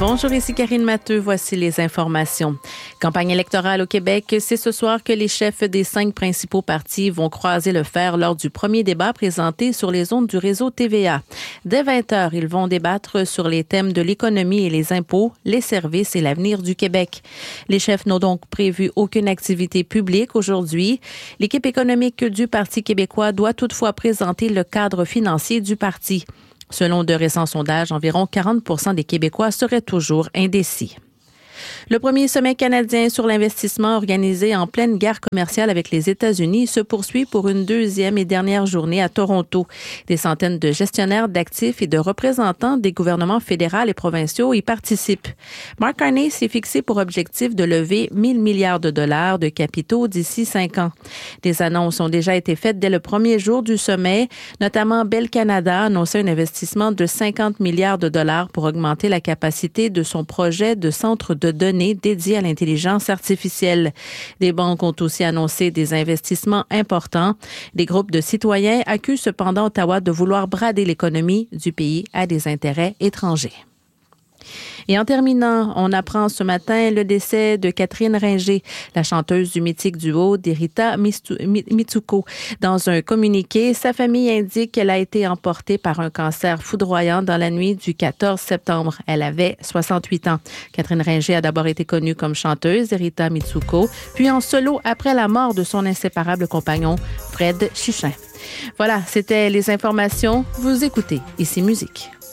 Bonjour, ici Karine Matteux. Voici les informations. Campagne électorale au Québec, c'est ce soir que les chefs des 5 principaux partis vont croiser le fer lors du premier débat présenté sur les ondes du réseau TVA. Dès 20h, ils vont débattre sur les thèmes de l'économie et les impôts, les services et l'avenir du Québec. Les chefs n'ont donc prévu aucune activité publique aujourd'hui. L'équipe économique du Parti québécois doit toutefois présenter le cadre financier du parti. Selon de récents sondages, environ 40% des Québécois seraient toujours indécis. Le premier sommet canadien sur l'investissement organisé en pleine guerre commerciale avec les États-Unis se poursuit pour une deuxième et dernière journée à Toronto. Des centaines de gestionnaires d'actifs et de représentants des gouvernements fédéraux et provinciaux y participent. Mark Carney s'est fixé pour objectif de lever 1 000 milliards de dollars de capitaux d'ici 5 ans. Des annonces ont déjà été faites dès le premier jour du sommet, notamment Bell Canada a annoncé un investissement de 50 milliards de dollars pour augmenter la capacité de son projet de centre de données dédiées à l'intelligence artificielle. Des banques ont aussi annoncé des investissements importants. Des groupes de citoyens accusent cependant Ottawa de vouloir brader l'économie du pays à des intérêts étrangers. Et en terminant, on apprend ce matin le décès de Catherine Ringer, la chanteuse du mythique duo d'Erita Mitsuko. Dans un communiqué, sa famille indique qu'elle a été emportée par un cancer foudroyant dans la nuit du 14 septembre. Elle avait 68 ans. Catherine Ringer a d'abord été connue comme chanteuse Erita Mitsuko, puis en solo après la mort de son inséparable compagnon Fred Chichin. Voilà, c'était les informations. Vous écoutez Ici Musique.